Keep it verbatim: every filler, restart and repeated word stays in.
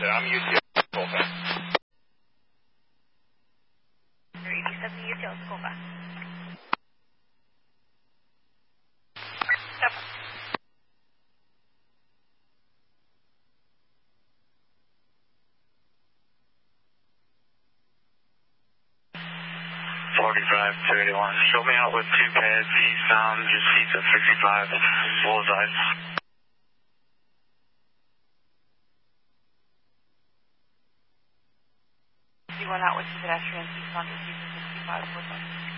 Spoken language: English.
it. I'm U T L full time. eighty-seven U T L Tacoma. forty-five thirty-one. Show me out with two pads eastbound, just east of sixty-five, bullseye. You went out with two pedestrians eastbound, just east of sixty-five, bullseye.